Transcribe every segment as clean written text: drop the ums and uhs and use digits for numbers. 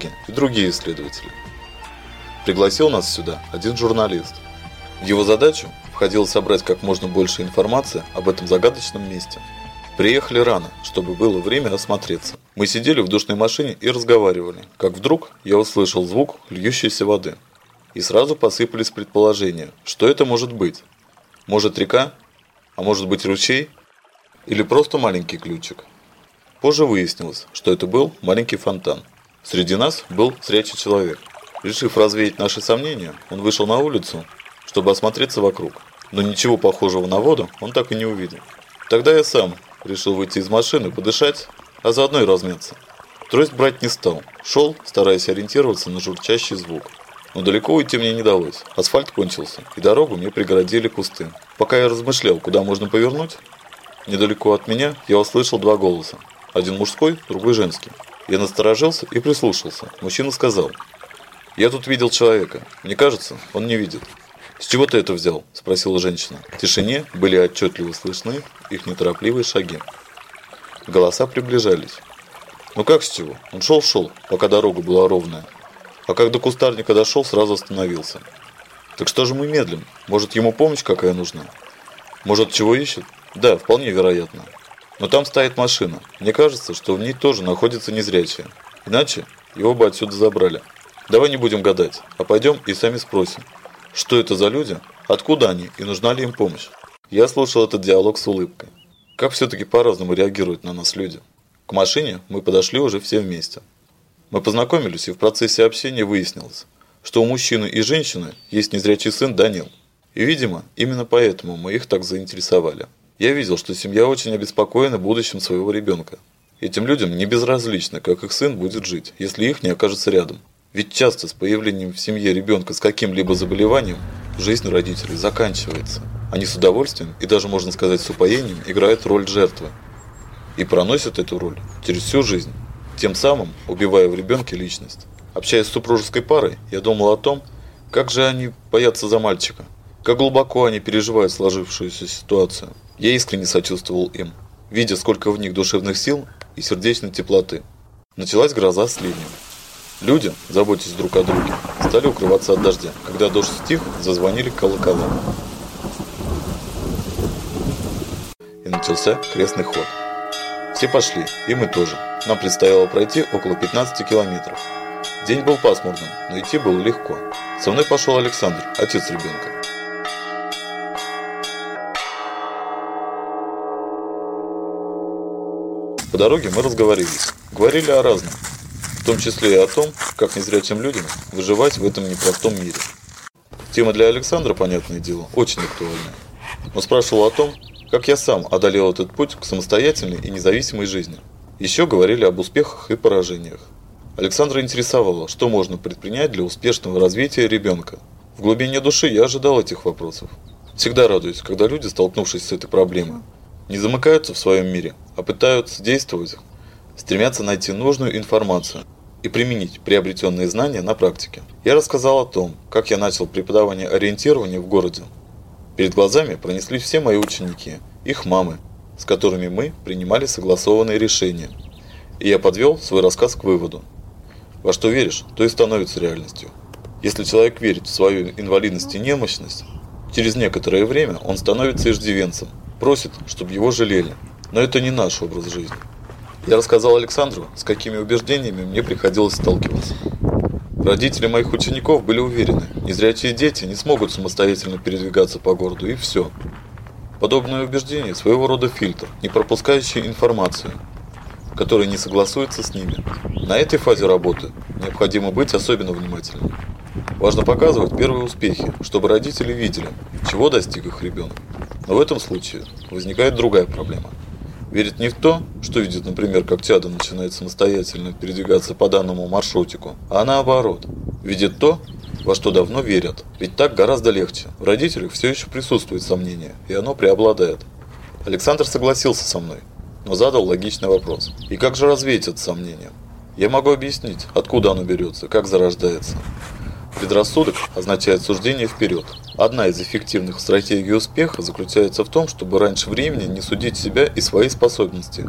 коллеги и другие исследователи. Пригласил нас сюда один журналист. В его задачу входило собрать как можно больше информации об этом загадочном месте. Приехали рано, чтобы было время осмотреться. Мы сидели в душной машине и разговаривали, как вдруг я услышал звук льющейся воды. И сразу посыпались предположения, что это может быть. Может река, а может быть ручей, или просто маленький ключик. Позже выяснилось, что это был маленький фонтан. Среди нас был зрячий человек. Решив развеять наши сомнения, он вышел на улицу, чтобы осмотреться вокруг. Но ничего похожего на воду он так и не увидел. Тогда я сам решил выйти из машины, подышать, а заодно и размяться. Трость брать не стал. Шел, стараясь ориентироваться на журчащий звук. Но далеко уйти мне не удалось. Асфальт кончился, и дорогу мне преградили кусты. Пока я размышлял, куда можно повернуть, недалеко от меня я услышал два голоса. Один мужской, другой женский. Я насторожился и прислушался. Мужчина сказал: «Я тут видел человека. Мне кажется, он не видит». «С чего ты это взял?» – спросила женщина. В тишине были отчетливо слышны их неторопливые шаги. Голоса приближались. «Ну как с чего? Он шел, пока дорога была ровная. А как до кустарника дошел, сразу остановился. Так что же мы медлим? Может, ему помощь какая нужна? Может, чего ищет? Да, вполне вероятно. Но там стоит машина. Мне кажется, что в ней тоже находится незрячие. Иначе его бы отсюда забрали. Давай не будем гадать, а пойдем и сами спросим, что это за люди, откуда они и нужна ли им помощь». Я слушал этот диалог с улыбкой. Как все-таки по-разному реагируют на нас люди. К машине мы подошли уже все вместе. Мы познакомились, и в процессе общения выяснилось, что у мужчины и женщины есть незрячий сын Данил. И, видимо, именно поэтому мы их так заинтересовали. Я видел, что семья очень обеспокоена будущим своего ребенка. Этим людям не безразлично, как их сын будет жить, если их не окажется рядом. Ведь часто с появлением в семье ребенка с каким-либо заболеванием жизнь родителей заканчивается. Они с удовольствием и даже, можно сказать, с упоением играют роль жертвы. И проносят эту роль через всю жизнь, тем самым убивая в ребенке личность. Общаясь с супружеской парой, я думал о том, как же они боятся за мальчика, как глубоко они переживают сложившуюся ситуацию. Я искренне сочувствовал им, видя, сколько в них душевных сил и сердечной теплоты. Началась гроза с ливнем. Люди, заботясь друг о друге, стали укрываться от дождя. Когда дождь стих, зазвонили колокола. И начался крестный ход. Все пошли, и мы тоже. Нам предстояло пройти около 15 километров. День был пасмурным, но идти было легко. Со мной пошел Александр, отец ребенка. По дороге мы разговорились. Говорили о разном. В том числе и о том, как незрячим людям выживать в этом непростом мире. Тема для Александра, понятное дело, очень актуальная. Он спрашивал о том, как я сам одолел этот путь к самостоятельной и независимой жизни. Еще говорили об успехах и поражениях. Александра интересовало, что можно предпринять для успешного развития ребенка. В глубине души я ожидал этих вопросов. Всегда радуюсь, когда люди, столкнувшись с этой проблемой, не замыкаются в своем мире, а пытаются действовать, стремятся найти нужную информацию и применить приобретенные знания на практике. Я рассказал о том, как я начал преподавание ориентирования в городе. Перед глазами пронеслись все мои ученики, их мамы, с которыми мы принимали согласованные решения. И я подвел свой рассказ к выводу: во что веришь, то и становится реальностью. Если человек верит в свою инвалидность и немощность, через некоторое время он становится иждивенцем, просит, чтобы его жалели. Но это не наш образ жизни. Я рассказал Александру, с какими убеждениями мне приходилось сталкиваться. Родители моих учеников были уверены, незрячие дети не смогут самостоятельно передвигаться по городу, и все. Подобное убеждение – своего рода фильтр, не пропускающий информацию, которая не согласуется с ними. На этой фазе работы необходимо быть особенно внимательным. Важно показывать первые успехи, чтобы родители видели, чего достиг их ребенок. Но в этом случае возникает другая проблема. Верит не в то, что видит, например, как чадо начинает самостоятельно передвигаться по данному маршрутику, а наоборот. Видит то, во что давно верят. Ведь так гораздо легче. В родителях все еще присутствует сомнение, и оно преобладает. Александр согласился со мной, но задал логичный вопрос. И как же развеять это сомнение? Я могу объяснить, откуда оно берется, как зарождается. Предрассудок означает суждение вперед. Одна из эффективных стратегий успеха заключается в том, чтобы раньше времени не судить себя и свои способности.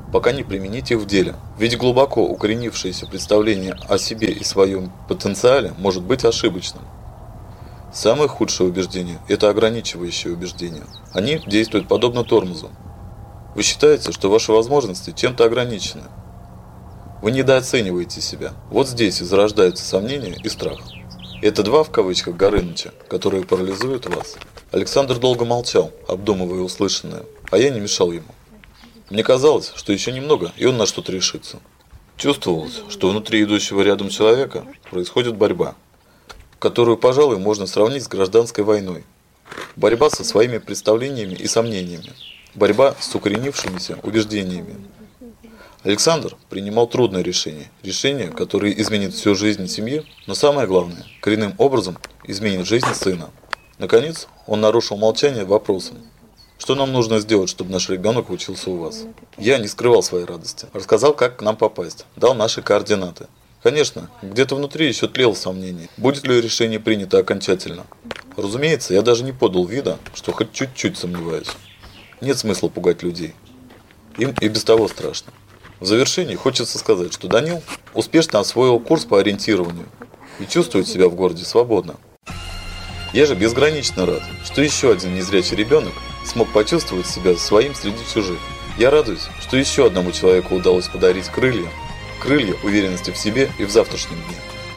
пока не примените их в деле. Ведь глубоко укоренившееся представление о себе и своем потенциале может быть ошибочным. Самое худшее убеждение – это ограничивающие убеждения. Они действуют подобно тормозу. Вы считаете, что ваши возможности чем-то ограничены. Вы недооцениваете себя. Вот здесь и зарождаются сомнения и страх. Это два, в кавычках, Горыныча, которые парализуют вас. Александр долго молчал, обдумывая услышанное, а я не мешал ему. Мне казалось, что еще немного, и он на что-то решится. Чувствовалось, что внутри идущего рядом человека происходит борьба, которую, пожалуй, можно сравнить с гражданской войной. Борьба со своими представлениями и сомнениями. Борьба с укоренившимися убеждениями. Александр принимал трудное решение. Решение, которое изменит всю жизнь семьи, но самое главное, коренным образом изменит жизнь сына. Наконец, он нарушил молчание вопросом. Что нам нужно сделать, чтобы наш ребенок учился у вас? Я не скрывал своей радости. Рассказал, как к нам попасть. Дал наши координаты. Конечно, где-то внутри еще тлело сомнение, будет ли решение принято окончательно. Разумеется, я даже не подал вида, что хоть чуть-чуть сомневаюсь. Нет смысла пугать людей. Им и без того страшно. В завершении хочется сказать, что Данил успешно освоил курс по ориентированию и чувствует себя в городе свободно. Я же безгранично рад, что еще один незрячий ребенок смог почувствовать себя своим среди чужих. Я радуюсь, что еще одному человеку удалось подарить крылья уверенности в себе и в завтрашнем дне.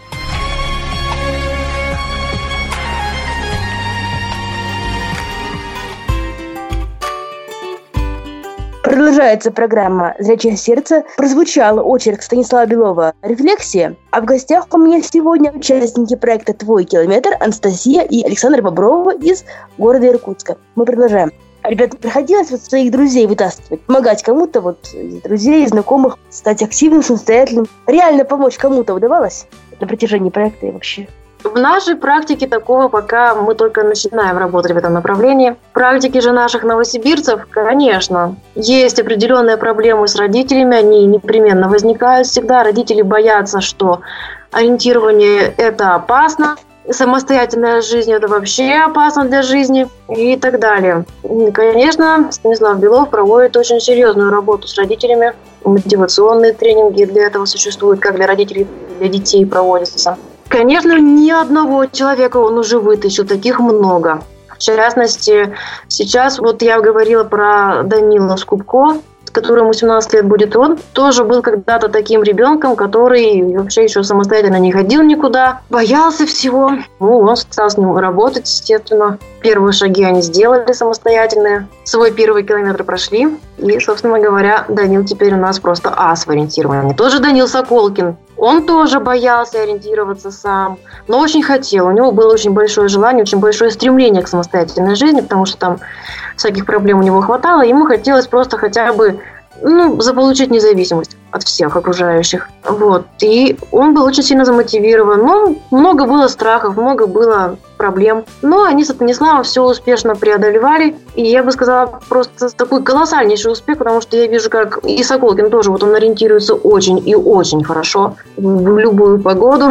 Продолжается программа «Зрячее сердце». Прозвучала очерк Станислава Белова «Рефлексия». А в гостях у меня сегодня участники проекта «Твой километр» Анастасия и Александр Боброва из города Иркутска. Мы продолжаем. Ребята, приходилось своих друзей вытаскивать, помогать кому-то, друзей, знакомых, стать активным, самостоятельным. Реально помочь кому-то удавалось на протяжении проекта и вообще? В нашей практике такого пока мы только начинаем работать в этом направлении. В практике же наших новосибирцев, конечно, есть определенные проблемы с родителями, они непременно возникают всегда. Родители боятся, что ориентирование – это опасно, самостоятельная жизнь – это вообще опасно для жизни и так далее. И, конечно, Станислав Белов проводит очень серьезную работу с родителями. Мотивационные тренинги для этого существуют, как для родителей, для детей проводятся. Конечно, ни одного человека он уже вытащил, таких много. В частности, сейчас я говорила про Данила Скубко, которому 17 лет будет, он тоже был когда-то таким ребенком, который вообще еще самостоятельно не ходил никуда, боялся всего. Он стал с ним работать, естественно. Первые шаги они сделали самостоятельные. Свой первый километр прошли. И, собственно говоря, Данил теперь у нас просто ас в ориентировании. Тот же Данил Соколкин. Он тоже боялся ориентироваться сам, но очень хотел. У него было очень большое желание, очень большое стремление к самостоятельной жизни, потому что там всяких проблем у него хватало. Ему хотелось просто хотя бы заполучить независимость от всех окружающих. И он был очень сильно замотивирован. Много было страхов, много было проблем. Но они с Станиславом все успешно преодолевали. И я бы сказала, просто такой колоссальнейший успех, потому что я вижу, как и Соколкин тоже, он ориентируется очень и очень хорошо в любую погоду,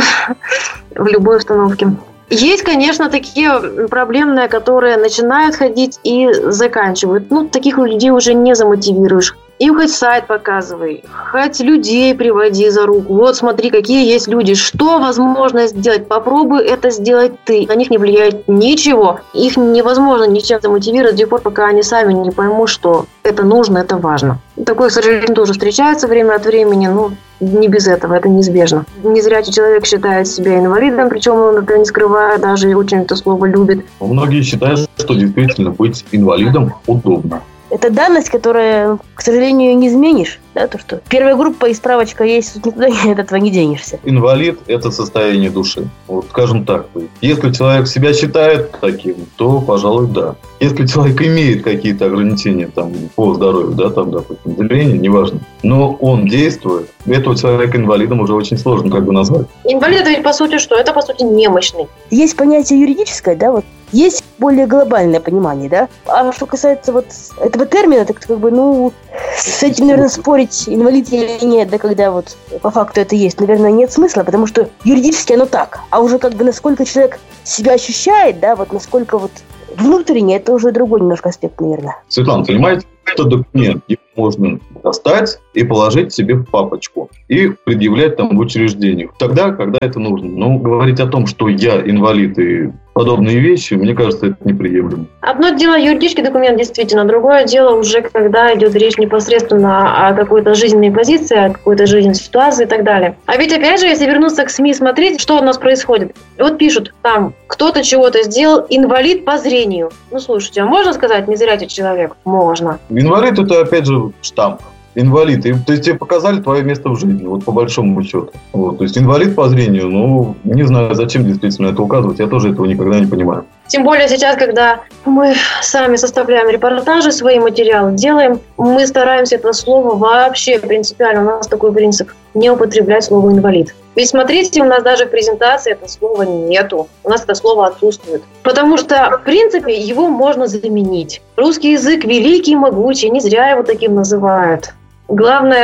в любой обстановке. Есть, конечно, такие проблемные, которые начинают ходить и заканчивают. Таких людей уже не замотивируешь. Им хоть сайт показывай, хоть людей приводи за руку. Смотри, какие есть люди. Что возможно сделать? Попробуй это сделать ты. На них не влияет ничего. Их невозможно ничем замотивировать до тех пор, пока они сами не поймут, что это нужно, это важно. Такое, к сожалению, тоже встречается время от времени, не без этого, это неизбежно. Незрячий человек считает себя инвалидом, причем он это не скрывает, даже и очень это слово любит. Многие считают, что действительно быть инвалидом удобно. Это данность, которую, к сожалению, не изменишь. Да, то, что первая группа и справочка есть, тут никуда от этого не денешься. Инвалид – это состояние души. Скажем так, если человек себя считает таким, то, пожалуй, да. Если человек имеет какие-то ограничения по здоровью, допустим, зрение, неважно, но он действует, этого человека инвалидом уже очень сложно назвать. Инвалид – это ведь по сути что? Это по сути немощный. Есть понятие юридическое, есть более глобальное понимание, да? А что касается этого термина, так с этим, наверное, спорить, инвалид или нет, когда по факту это есть, наверное, нет смысла, потому что юридически оно так. А уже насколько человек себя ощущает, насколько внутренне, это уже другой немножко аспект, наверное. Светлана, понимаете, это документ. можно достать и положить себе в папочку и предъявлять там в учреждениях. Тогда, когда это нужно. Но говорить о том, что я инвалид и подобные вещи, мне кажется, это неприемлемо. Одно дело юридический документ, действительно. Другое дело уже, когда идет речь непосредственно о какой-то жизненной позиции, о какой-то жизненной ситуации и так далее. А ведь, опять же, если вернуться к СМИ, смотреть, что у нас происходит. Вот пишут, там, кто-то чего-то сделал, инвалид по зрению. Ну, слушайте, а можно сказать незрячий человек? Можно. Инвалид – это, опять же, штамп. Инвалид. То есть тебе показали твое место в жизни, вот по большому счету. Вот. То есть инвалид по зрению, ну, не знаю, зачем действительно это указывать, я тоже этого никогда не понимаю. Тем более сейчас, когда мы сами составляем репортажи, свои материалы делаем, мы стараемся это слово вообще принципиально, у нас такой принцип, не употреблять слово «инвалид». Ведь смотрите, у нас даже в презентации этого слова нету, у нас это слово отсутствует. Потому что, в принципе, его можно заменить. Русский язык великий, могучий, не зря его таким называют. Главное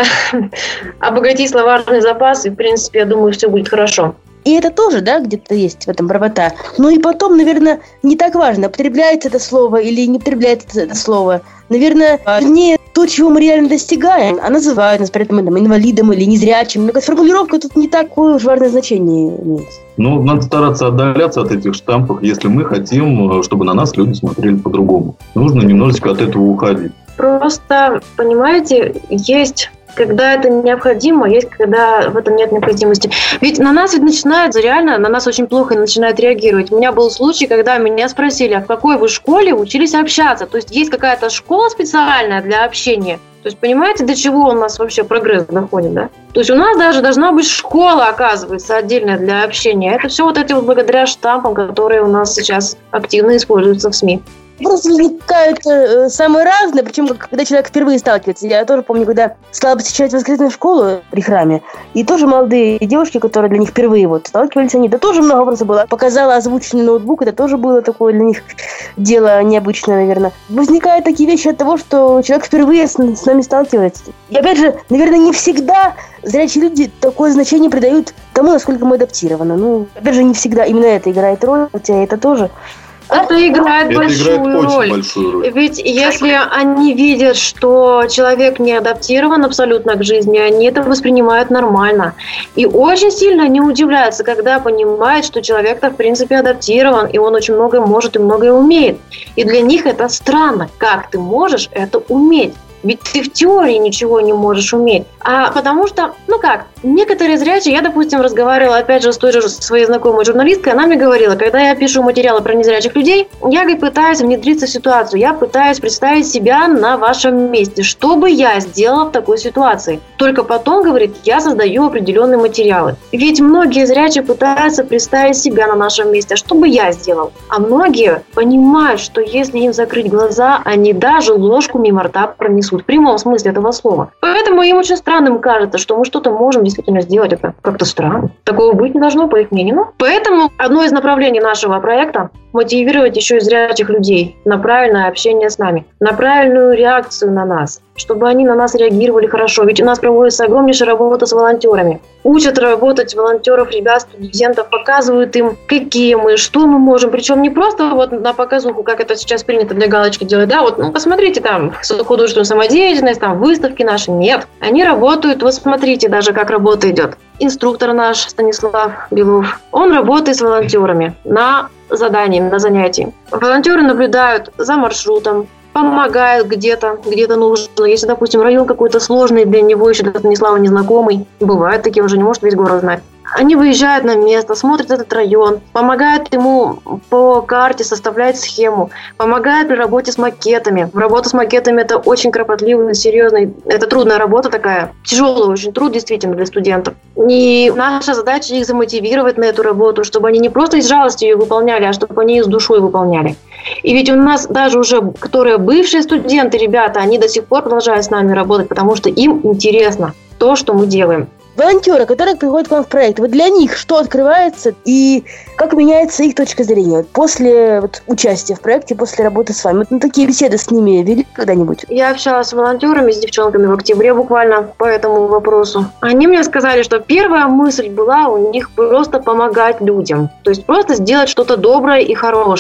– обогатить словарный запас, и, в принципе, я думаю, все будет хорошо. И это тоже, да, где-то есть в этом правота. Ну и потом, наверное, не так важно, употребляется это слово или не употребляется это слово. Наверное, не то, чего мы реально достигаем, а называют нас при этом инвалидом или незрячим. Но формулировка тут не такое уж важное значение имеет. Ну, надо стараться отдаляться от этих штампов, если мы хотим, чтобы на нас люди смотрели по-другому. Нужно немножечко от этого уходить. Просто, понимаете, есть... когда это необходимо, есть когда в этом нет необходимости. Ведь на нас ведь начинают, реально, на нас очень плохо начинают реагировать. У меня был случай, когда меня спросили, а в какой вы школе учились общаться? То есть есть какая-то школа специальная для общения? То есть понимаете, до чего у нас вообще прогресс доходит, да? То есть у нас даже должна быть школа, оказывается, отдельная для общения. Это все вот эти вот благодаря штампам, которые у нас сейчас активно используются в СМИ. Просто возникают самые разные, причем когда человек впервые сталкивается. Я тоже помню, когда стала посещать воскресную школу при храме, и тоже молодые девушки, которые для них впервые вот сталкивались, они, да тоже много вопросов было. Показала озвученный ноутбук, это тоже было такое для них дело необычное, наверное. Возникают такие вещи от того, что человек впервые с нами сталкивается. И опять же, наверное, не всегда зрячие люди такое значение придают тому, насколько мы адаптированы. Ну, опять же, не всегда именно это играет роль, хотя это тоже... Это играет большую роль. Ведь если они видят, что человек не адаптирован абсолютно к жизни, они это воспринимают нормально. И очень сильно они удивляются, когда понимают, что человек-то в принципе адаптирован, и он очень многое может и многое умеет. И для них это странно. Как ты можешь это уметь? Ведь ты в теории ничего не можешь уметь. А потому что, некоторые зрячие, я, допустим, разговаривала, опять же, с той же своей знакомой журналисткой, она мне говорила, когда я пишу материалы про незрячих людей, я, пытаюсь внедриться в ситуацию, я пытаюсь представить себя на вашем месте, что бы я сделала в такой ситуации. Только потом, говорит, я создаю определенные материалы. Ведь многие зрячие пытаются представить себя на нашем месте, а что бы я сделал? А многие понимают, что если им закрыть глаза, они даже ложку мимо рта пронесут. В прямом смысле этого слова. Поэтому им очень странным кажется, что мы что-то можем действительно сделать. Это как-то странно. Такого быть не должно, по их мнению. Поэтому одно из направлений нашего проекта – мотивировать еще и зрячих людей на правильное общение с нами, на правильную реакцию на нас, чтобы они на нас реагировали хорошо. Ведь у нас проводится огромнейшая работа с волонтерами. Учат работать волонтеров, ребят, студентов, показывают им, какие мы, что мы можем. Причем не просто вот на показуху, как это сейчас принято для галочки делать. Да, вот посмотрите там художественную самодеятельность, там выставки наши. Нет. Они работают, вот смотрите даже, как работа идет. Инструктор наш, Станислав Белов, он работает с волонтерами на задании, на занятии. Волонтеры наблюдают за маршрутом, помогают где-то нужно. Если, допустим, район какой-то сложный, для него еще для Станислава незнакомый, бывает такие, он же не может весь город знать. Они выезжают на место, смотрят этот район, помогают ему по карте составлять схему, помогают при работе с макетами. Работа с макетами – это очень кропотливый, серьезный, это трудная работа такая, тяжелый очень труд действительно для студентов. И наша задача их замотивировать на эту работу, чтобы они не просто из жалости ее выполняли, а чтобы они ее с душой выполняли. И ведь у нас даже уже, которые бывшие студенты, ребята, они до сих пор продолжают с нами работать, потому что им интересно то, что мы делаем. Волонтеры, которые приходят к вам в проект, вот для них что открывается и как меняется их точка зрения после участия в проекте, после работы с вами? Вот такие беседы с ними вели когда-нибудь? Я общалась с волонтерами, с девчонками в октябре буквально по этому вопросу. Они мне сказали, что первая мысль была у них просто помогать людям. То есть просто сделать что-то доброе и хорошее.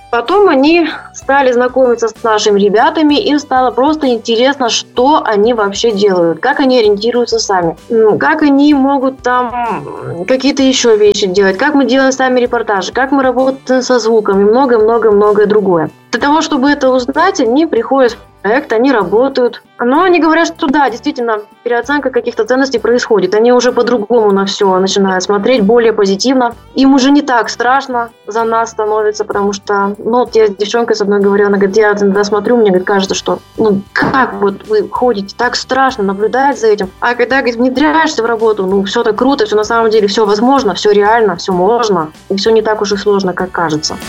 Потом они стали знакомиться с нашими ребятами, им стало просто интересно, что они вообще делают, как они ориентируются сами, как они могут там какие-то еще вещи делать, как мы делаем сами репортажи, как мы работаем со звуком и многое-многое-многое другое. Для того, чтобы это узнать, они приходят в проект, они работают. Но они говорят, что да, действительно, переоценка каких-то ценностей происходит. Они уже по-другому на все начинают смотреть, более позитивно. Им уже не так страшно за нас становится, потому что, я с девчонкой с одной говорила, она говорит, я иногда смотрю, мне говорит, кажется, что, как вот вы ходите, так страшно наблюдать за этим. А когда, говорит, внедряешься в работу, все так круто, все на самом деле, все возможно, все реально, все можно, и все не так уж и сложно, как кажется.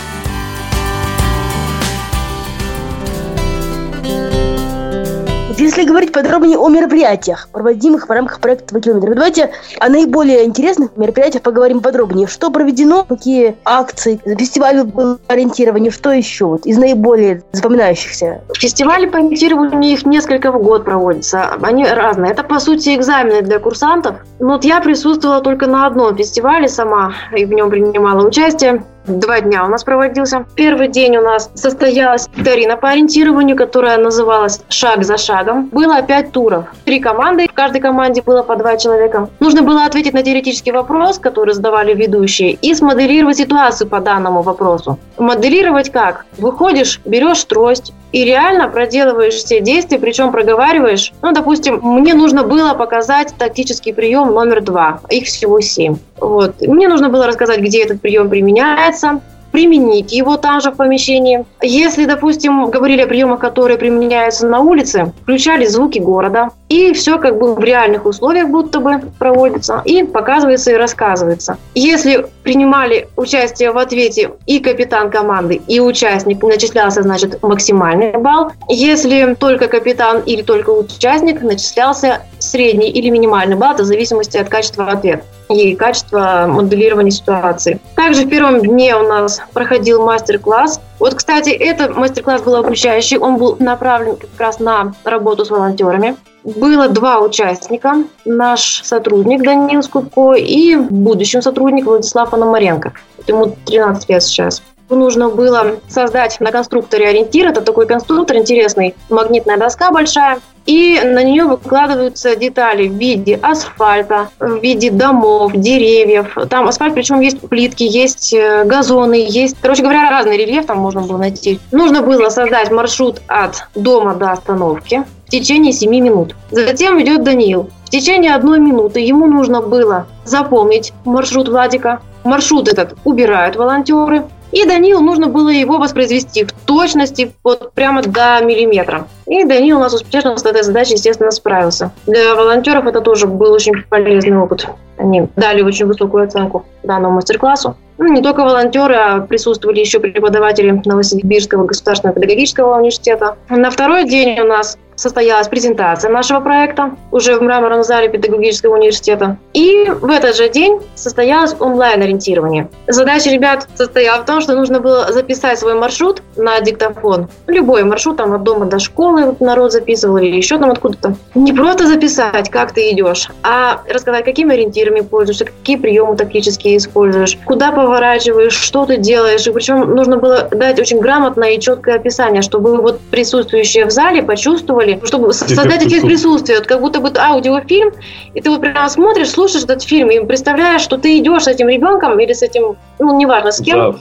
Если говорить подробнее о мероприятиях, проводимых в рамках проекта «Твой километр», давайте о наиболее интересных мероприятиях поговорим подробнее. Что проведено, какие акции, фестиваль было ориентирование, что еще из наиболее запоминающихся? Фестивали по ориентированию, их несколько в год проводятся. Они разные. Это, по сути, экзамены для курсантов. Я присутствовала только на одном фестивале сама и в нем принимала участие. 2 дня у нас проводился. Первый день у нас состоялась викторина по ориентированию, которая называлась «Шаг за шагом». Было 5 туров. 3 команды, в каждой команде было по 2 человека. Нужно было ответить на теоретический вопрос, который задавали ведущие, и смоделировать ситуацию по данному вопросу. Моделировать как? Выходишь, берешь трость и реально проделываешь все действия, причем проговариваешь. Допустим, мне нужно было показать тактический прием номер 2. Их всего 7. Мне нужно было рассказать, где этот прием применяется, применить его там же в помещении. Если, допустим, говорили о приемах, которые применяются на улице, включали звуки города, и все в реальных условиях будто бы проводится, и показывается, и рассказывается. Если принимали участие в ответе и капитан команды, и участник, начислялся, максимальный балл. Если только капитан или только участник, начислялся средний или минимальный балл, в зависимости от качества ответа и качества моделирования ситуации. Также в первом дне у нас проходил мастер-класс. Кстати, этот мастер-класс был обучающий, он был направлен как раз на работу с волонтерами. Было 2 участника, наш сотрудник Даниил Скупко и будущий сотрудник Владислав Пономаренко. Ему 13 лет сейчас. Нужно было создать на конструкторе ориентир. Это такой конструктор интересный, магнитная доска большая. И на нее выкладываются детали в виде асфальта, в виде домов, деревьев. Там асфальт, причем есть плитки, есть газоны, есть, разный рельеф там можно было найти. Нужно было создать маршрут от дома до остановки в течение 7 минут. Затем идет Даниил. В течение 1 минуты ему нужно было запомнить маршрут Владика. Маршрут этот убирают волонтеры. И Даниилу нужно было его воспроизвести в точности прямо до миллиметра. И Даниил у нас успешно с этой задачей, естественно, справился. Для волонтеров это тоже был очень полезный опыт. Они дали очень высокую оценку данному мастер-классу. Не только волонтеры, а присутствовали еще преподаватели Новосибирского государственного педагогического университета. На 2-й день у нас состоялась презентация нашего проекта уже в мраморном зале педагогического университета. И в этот же день состоялось онлайн-ориентирование. Задача ребят состояла в том, что нужно было записать свой маршрут на диктофон. Любой маршрут, там от дома до школы народ записывал или еще там откуда-то. Не просто записать, как ты идешь, а рассказать, какими ориентирами пользуешься, какие приемы тактические используешь, куда поворачиваешь, что ты делаешь. И причем нужно было дать очень грамотное и четкое описание, чтобы присутствующие в зале почувствовали, чтобы создать эффект присутствия, как будто бы аудиофильм, и ты прямо смотришь, слушаешь этот фильм и представляешь, что ты идешь с этим ребенком или с этим, неважно с кем,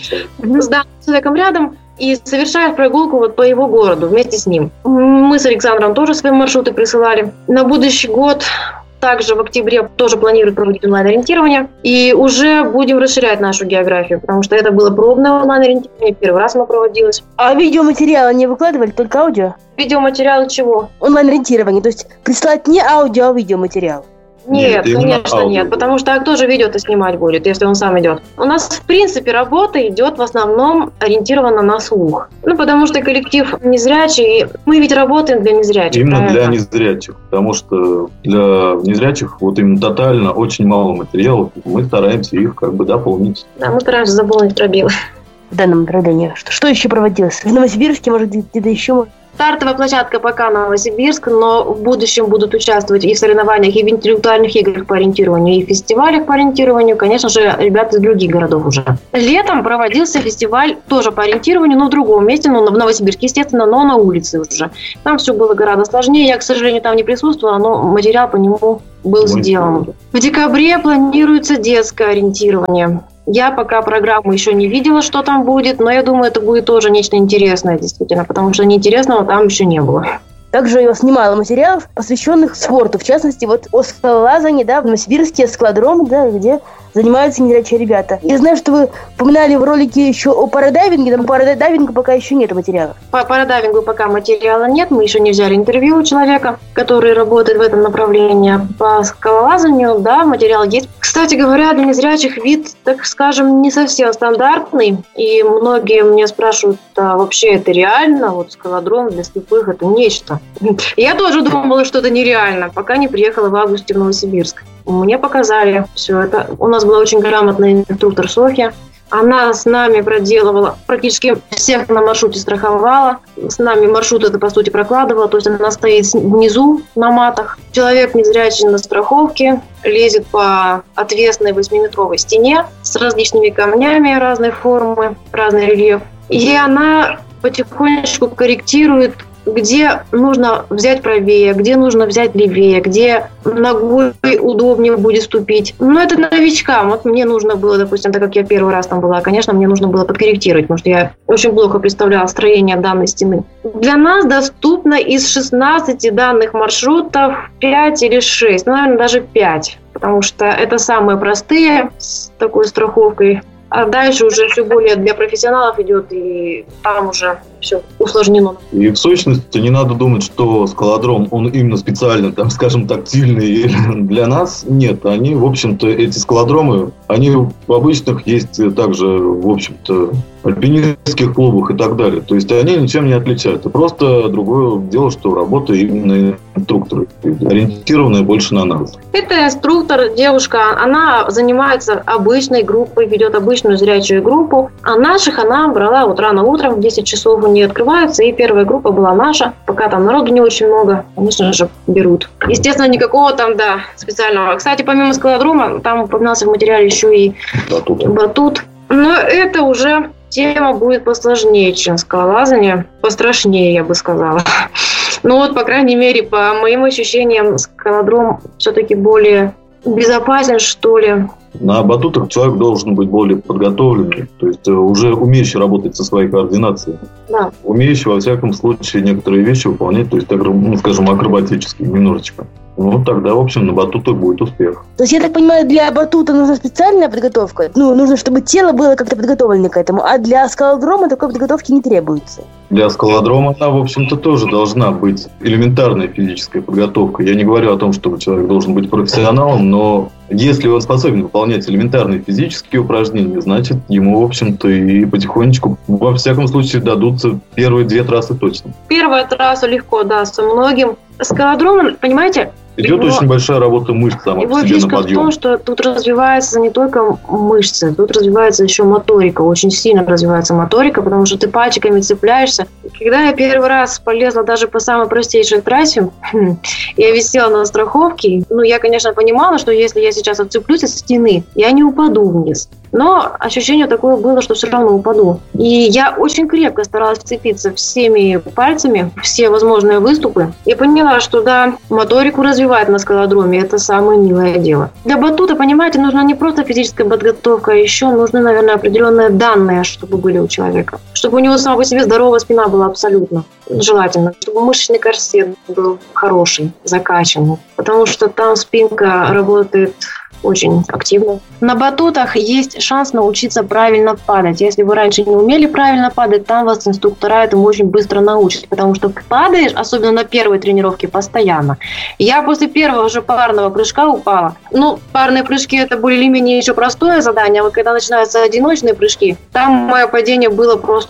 с данным человеком рядом, и совершаешь прогулку по его городу вместе с ним. Мы с Александром тоже свои маршруты присылали. На будущий год также в октябре тоже планируют проводить онлайн-ориентирование. И уже будем расширять нашу географию, потому что это было пробное онлайн-ориентирование, первый раз оно проводилось. А видеоматериалы не выкладывали, только аудио? Видеоматериалы чего? Онлайн-ориентирование, то есть прислать не аудио, а видеоматериал. Нет, конечно, нет, потому что кто же видео-то снимать будет, если он сам идет? У нас, в принципе, работа идет в основном ориентирована на слух. Потому что коллектив незрячий, мы ведь работаем для незрячих. Именно для незрячих, потому что для незрячих именно тотально очень мало материалов, мы стараемся их дополнить. Да, мы стараемся заполнить пробелы. В данном направлении. Что еще проводилось? В Новосибирске, может, где-то еще? Стартовая площадка пока Новосибирск, но в будущем будут участвовать и в соревнованиях, и в интеллектуальных играх по ориентированию, и в фестивалях по ориентированию, конечно же, ребята из других городов уже. Летом проводился фестиваль тоже по ориентированию, но в другом месте, в Новосибирске, естественно, но на улице уже. Там все было гораздо сложнее, я, к сожалению, там не присутствовала, но материал по нему был сделан. В декабре планируется детское ориентирование. Я пока программу еще не видела, что там будет, но я думаю, это будет тоже нечто интересное, действительно, потому что неинтересного там еще не было. Также я снимала материалов, посвященных спорту. В частности, вот о скалолазании, да, в Новосибирске скалодром, да, где занимаются незрячие ребята. Я знаю, что вы упоминали в ролике еще о парадайвинге, но по парадайвингу пока еще нет материалов. По парадайвингу пока материала нет, мы еще не взяли интервью у человека, который работает в этом направлении. По скалолазанию, да, материал есть. Кстати говоря, для незрячих вид, так скажем, не совсем стандартный, и многие мне спрашивают, а вообще это реально? Вот скалодром для слепых – это нечто. Я тоже думала, что это нереально, пока не приехала в августе в Новосибирск. Мне показали все это. У нас была очень грамотный инструктор Софья. Она с нами проделывала, практически всех на маршруте страховала. С нами маршрут это, по сути, прокладывала. То есть она стоит внизу на матах. Человек незрячий на страховке лезет по отвесной 8-метровой стене с различными камнями разной формы, разный рельеф. И она потихонечку корректирует, где нужно взять правее, где нужно взять левее, где ногой удобнее будет ступить. Но это новичкам. Вот мне нужно было, допустим, так как я первый раз там была, конечно, мне нужно было подкорректировать, потому что я очень плохо представляла строение данной стены. Для нас доступно из 16 данных маршрутов 5 или 6, наверное, даже 5, потому что это самые простые с такой страховкой. А дальше уже все более для профессионалов идет, и там уже все усложнено. И в сущности не надо думать, что скалодром, он именно специально, там, скажем так, сильный для нас. Нет, они, в общем-то, эти скалодромы, они в обычных есть также, в общем-то, альпинистских клубах и так далее. То есть они ничем не отличаются. Просто другое дело, что работа именно инструкторы, ориентированная больше на нас. Это инструктор, девушка, она занимается обычной группой, ведет обычную зрячую группу. А наших она брала вот рано утром, в 10 часов у нее открываются, и первая группа была наша. Пока там народу не очень много, конечно же, берут. Естественно, никакого там, да, специального. Кстати, помимо скалодрома, там упоминался в материале еще и батут. Но это уже тема будет посложнее, чем скалолазание. Пострашнее, я бы сказала. Ну вот, по крайней мере, по моим ощущениям, скалодром все-таки более безопасен, что ли. На батутах человек должен быть более подготовленный, то есть уже умеющий работать со своей координацией. Да. Умеющий, во всяком случае, некоторые вещи выполнять, то есть, ну, скажем, акробатические немножечко. Ну, тогда, в общем, на батутах будет успех. То есть, я так понимаю, для батута нужна специальная подготовка? Ну, нужно, чтобы тело было как-то подготовлено к этому, а для скалодрома такой подготовки не требуется? Для скалодрома она, в общем-то, тоже должна быть элементарная физическая подготовка. Я не говорю о том, что человек должен быть профессионалом, но если он способен выполнять элементарные физические упражнения, значит, ему, в общем-то, и потихонечку, во всяком случае, дадутся первые 2 трассы точно. Первая трасса легко дастся многим. Скалодром, понимаете, идет очень большая работа мышц сама по себе на подъем. Его фишка в том, что тут развивается не только мышцы, тут развивается еще моторика. Очень сильно развивается моторика, потому что ты пальчиками цепляешься. Когда я первый раз полезла даже по самой простейшей трассе, я висела на страховке. Ну, я, конечно, понимала, что если я сейчас отцеплюсь от стены, я не упаду вниз. Но ощущение такое было, что все равно упаду. И я очень крепко старалась вцепиться всеми пальцами, все возможные выступы. И поняла, что да, моторику развивает на скалодроме. Это самое милое дело. Для батута, понимаете, нужна не просто физическая подготовка, а еще нужны, наверное, определенные данные, чтобы были у человека. Чтобы у него сама по себе здоровая спина была абсолютно желательно. Чтобы мышечный корсет был хороший, закачанный. Потому что там спинка работает очень активно. На батутах есть шанс научиться правильно падать. Если вы раньше не умели правильно падать, там вас инструктора этому очень быстро научат, потому что падаешь, особенно на первой тренировке, постоянно. Я после первого же парного прыжка упала. Ну, парные прыжки — это более-менее еще простое задание, а вот когда начинаются одиночные прыжки, там мое падение было просто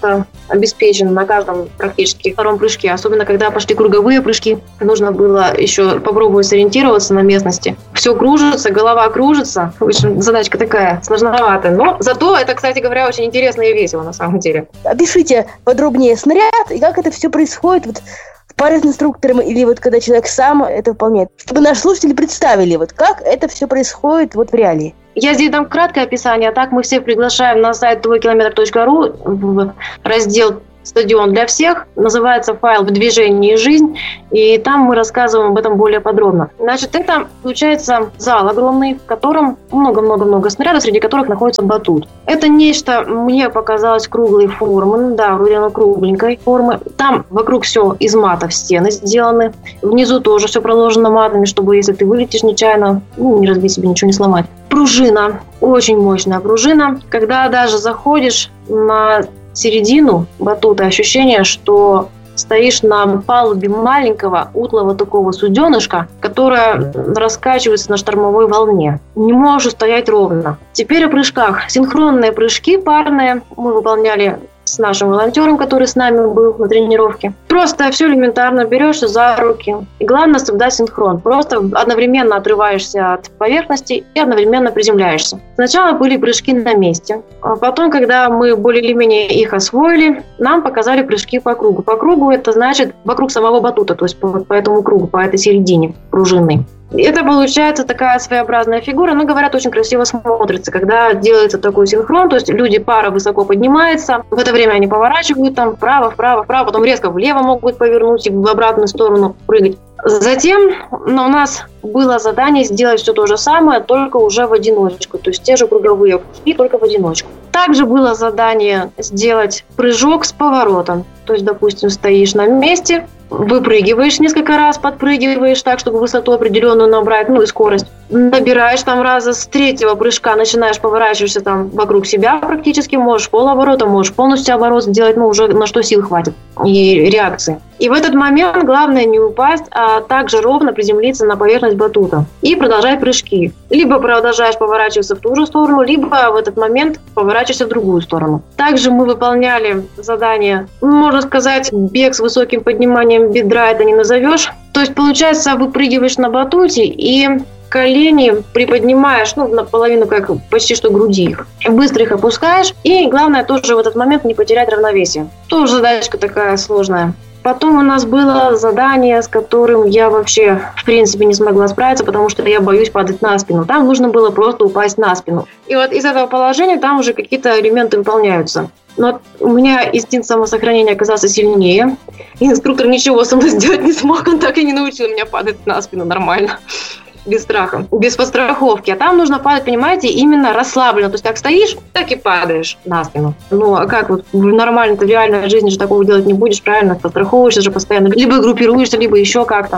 обеспечен на каждом практически втором прыжке. Особенно, когда пошли круговые прыжки, нужно было еще попробовать сориентироваться на местности. Все кружится, голова кружится. В общем, задачка такая сложноватая. Но зато это, кстати говоря, очень интересно и весело на самом деле. Опишите подробнее снаряд и как это все происходит вот в паре с инструктором или вот когда человек сам это выполняет. Чтобы наши слушатели представили, вот как это все происходит вот в реалии. Я здесь дам краткое описание, а так мы всех приглашаем на сайт твойкилометр.ру в раздел «Стадион для всех». Называется файл «В движении жизнь», и там мы рассказываем об этом более подробно. Значит, это получается зал огромный, в котором много-много-много снарядов, среди которых находится батут. Это нечто, мне показалось, круглой формы, да, вроде оно кругленькой формы. Там вокруг все из матов стены сделаны, внизу тоже все проложено матами, чтобы если ты вылетишь нечаянно, не разбить себе, ничего не сломать. Пружина, очень мощная пружина. Когда даже заходишь на середину батута, ощущение, что стоишь на палубе маленького утлого такого суденышка, которое раскачивается на штормовой волне. Не можешь стоять ровно. Теперь о прыжках. Синхронные прыжки парные мы выполняли с нашим волонтером, который с нами был на тренировке. Просто все элементарно, берешься за руки. И главное соблюдать синхрон. Просто одновременно отрываешься от поверхности и одновременно приземляешься. Сначала были прыжки на месте. А потом, когда мы более или менее их освоили, нам показали прыжки по кругу. По кругу это значит вокруг самого батута, то есть по этому кругу, по этой середине пружинной. Это получается такая своеобразная фигура, но, говорят, очень красиво смотрится, когда делается такой синхрон, то есть люди, пара высоко поднимается, в это время они поворачивают там вправо, потом резко влево могут повернуть и в обратную сторону прыгать. Затем у нас было задание сделать все то же самое, только уже в одиночку, то есть те же круговые прыжки, только в одиночку. Также было задание сделать прыжок с поворотом, то есть, допустим, стоишь на месте, выпрыгиваешь несколько раз, подпрыгиваешь так, чтобы высоту определенную набрать, и скорость. Набираешь там раза с третьего прыжка, начинаешь поворачиваешься там вокруг себя практически, можешь полоборота, можешь полностью оборот сделать, уже на что сил хватит и реакции. И в этот момент главное не упасть, а также ровно приземлиться на поверхность батута и продолжать прыжки. Либо продолжаешь поворачиваться в ту же сторону, либо в этот момент поворачиваешься в другую сторону. Также мы выполняли задание, можно сказать, бег с высоким подниманием бедра, это не назовешь. То есть, получается, выпрыгиваешь на батуте и колени приподнимаешь, наполовину как почти что груди их. Быстро их опускаешь. И главное тоже в этот момент не потерять равновесие. Тоже задачка такая сложная. Потом у нас было задание, с которым я вообще, в принципе, не смогла справиться, потому что я боюсь падать на спину. Там нужно было просто упасть на спину. И вот из этого положения там уже какие-то элементы выполняются. Но у меня инстинкт самосохранения оказался сильнее. И инструктор ничего со мной сделать не смог. Он так и не научил меня падать на спину нормально. Без страха, без подстраховки. А там нужно падать, понимаете, именно расслабленно. То есть как стоишь, так и падаешь на спину. А как вот нормально-то в реальной жизни же такого делать не будешь, правильно? Подстраховываешься же постоянно. Либо группируешься, либо еще как-то.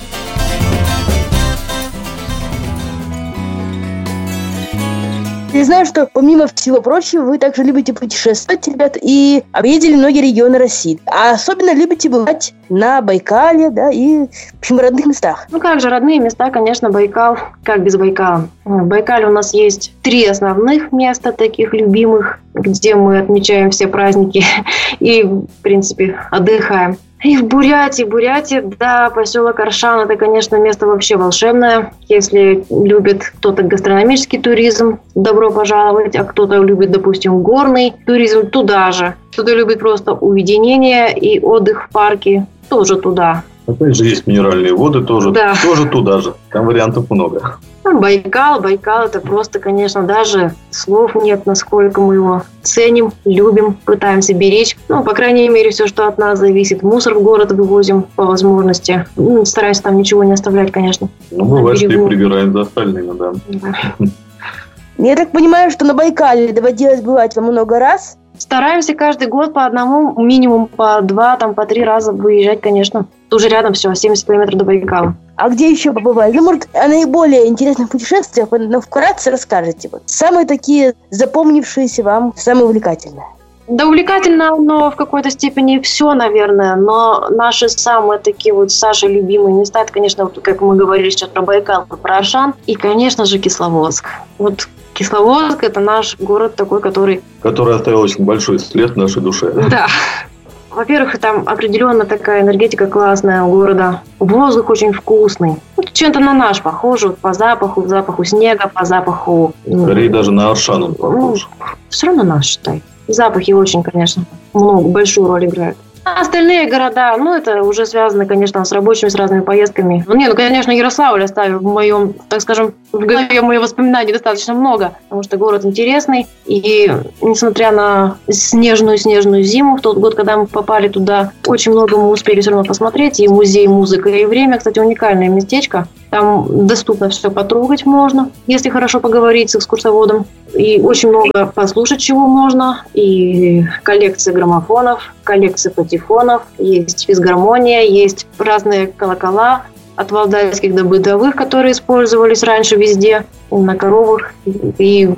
Я знаю, что помимо всего прочего, вы также любите путешествовать, ребят, и объездили многие регионы России. А особенно любите бывать на Байкале, да, и, в общем, в родных местах. Как же, родные места, конечно, Байкал. Как без Байкала? В Байкале у нас есть 3 основных места, таких любимых, где мы отмечаем все праздники и, в принципе, отдыхаем. И в Бурятии, да, поселок Аршан, это, конечно, место вообще волшебное. Если любит кто-то гастрономический туризм, добро пожаловать, а кто-то любит, допустим, горный туризм, туда же. Кто-то любит просто уединение и отдых в парке, тоже туда. Опять же, есть минеральные воды, тоже туда же. Там вариантов много. Байкал это просто, конечно, даже слов нет, насколько мы его ценим, любим, пытаемся беречь. По крайней мере, все, что от нас зависит. Мусор в город вывозим по возможности. Стараюсь там ничего не оставлять, конечно. Бывает, что и прибираем за остальными, да. Я так понимаю, что на Байкале доводилось бывать вам много раз? Стараемся каждый год по одному, минимум по 2, по 3 раза выезжать, конечно. Уже рядом все, 70 километров до Байкала. А где еще побывали? Может, о наиболее интересных путешествиях, но вкратце расскажете. Самые такие запомнившиеся вам, самые увлекательные. Да, увлекательно, но в какой-то степени все, наверное. Но наши самые такие с Сашей любимые места, это, конечно, как мы говорили сейчас про Байкал, про Аршан и, конечно же, Кисловодск. Кисловодск – это наш город такой, который оставил очень большой след в нашей душе. Да. Во-первых, там определенно такая энергетика классная у города. Воздух очень вкусный. Чем-то на наш похож, по запаху снега, по запаху... Скорее даже на Аршан он похож. Все равно наш, считай. Запахи очень, конечно, большую роль играют. А остальные города, это уже связано, конечно, с рабочими, с разными поездками. Конечно, Ярославль оставил в моем, так скажем, в голове моих воспоминаний достаточно много, потому что город интересный. И несмотря на снежную зиму, в тот год, когда мы попали туда, очень много мы успели все равно посмотреть. И музей, музыка, и время, кстати, уникальное местечко. Там доступно все потрогать можно, если хорошо поговорить с экскурсоводом. И очень много послушать чего можно. И коллекции граммофонов, коллекции патефонов, есть физгармония, есть разные колокола, от валдайских до бытовых, которые использовались раньше везде, на коровах и,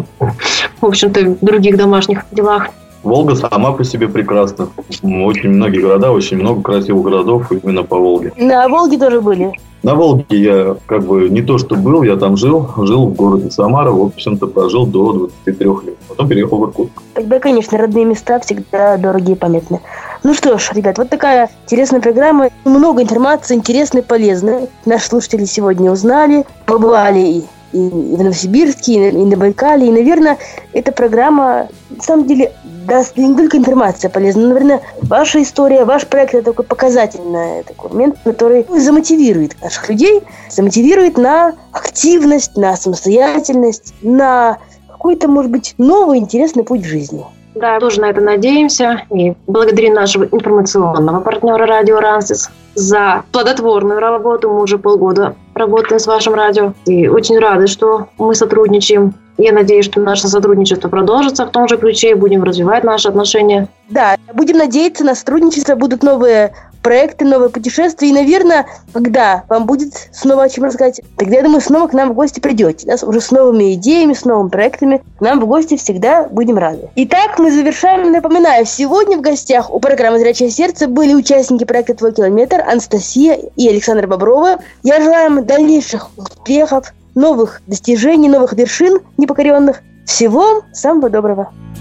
в общем-то, в других домашних делах. Волга сама по себе прекрасна. Очень многие города, очень много красивых городов именно по Волге. На Волге тоже были. На Волге я не то что был, я там жил в городе Самара, в общем-то, прожил до 23 лет. Потом переехал в Иркутск. Тогда, конечно, родные места всегда дорогие и памятны. Ну что ж, ребят, вот такая интересная программа. Много информации, интересной, полезной. Наши слушатели сегодня узнали, побывали и в Новосибирске, и на Байкале. И, наверное, эта программа, на самом деле, даст не только информация полезная, но, наверное, ваша история, ваш проект – это такой показательный такой момент, который замотивирует наших людей, замотивирует на активность, на самостоятельность, на какой-то, может быть, новый интересный путь в жизни. Да, тоже на это надеемся. И благодарим нашего информационного партнера радио «Рансис» за плодотворную работу. Мы уже полгода работаем с вашим радио. И очень рады, что мы сотрудничаем. Я надеюсь, что наше сотрудничество продолжится в том же ключе и будем развивать наши отношения. Да, будем надеяться на сотрудничество, будут новые проекты, новые путешествия. И, наверное, когда вам будет снова о чем рассказать, тогда, я думаю, снова к нам в гости придете. Да, уже с новыми идеями, с новыми проектами. К нам в гости всегда будем рады. Итак, мы завершаем. Напоминаю, сегодня в гостях у программы «Зрячее сердце» были участники проекта «Твой километр» Анастасия и Александр Бобровы. Я желаю вам дальнейших успехов, новых достижений, новых вершин непокоренных. Всего самого доброго.